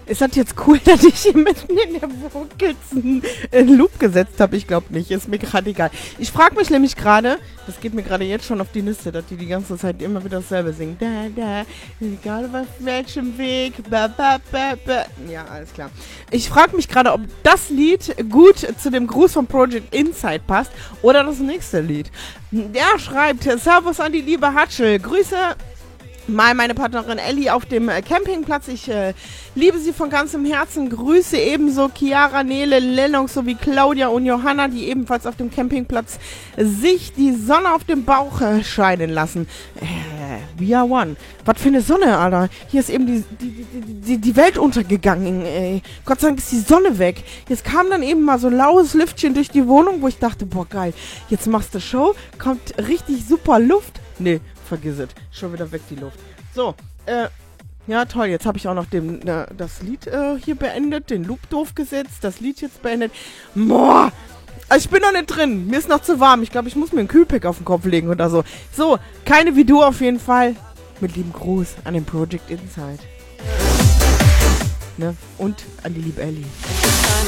Ist das jetzt cool, dass ich hier mitten in der Vocals einen Loop gesetzt habe? Ich glaube nicht, ist mir gerade egal. Ich frage mich nämlich gerade, das geht mir gerade jetzt schon auf die Liste, dass die ganze Zeit immer wieder dasselbe singen. Egal auf welchem Weg. Ja, alles klar. Ich frage mich gerade, ob das Lied gut zu dem Gruß von Project Insight passt oder das nächste Lied. Der schreibt, Servus an die liebe Hatschel, Grüße mal meine Partnerin Ellie auf dem Campingplatz. Ich liebe sie von ganzem Herzen. Grüße ebenso Chiara, Nele, Lennox sowie Claudia und Johanna, die ebenfalls auf dem Campingplatz sich die Sonne auf dem Bauch scheinen lassen. We are one. Was für eine Sonne, Alter. Hier ist eben die Welt untergegangen, ey. Gott sei Dank ist die Sonne weg. Jetzt kam dann eben mal so laues Lüftchen durch die Wohnung, wo ich dachte, boah, geil. Jetzt machst du Show, kommt richtig super Luft. Nee, vergiss es. Schon wieder weg die Luft. So, ja toll, jetzt habe ich auch noch das Lied hier beendet, den Loop doof gesetzt, das Lied jetzt beendet. Boah, ich bin noch nicht drin, mir ist noch zu warm. Ich glaube, ich muss mir einen Kühlpack auf den Kopf legen oder so. So, keine wie du auf jeden Fall. Mit lieben Gruß an den Project Insight. Ne? Und an die liebe Ellie.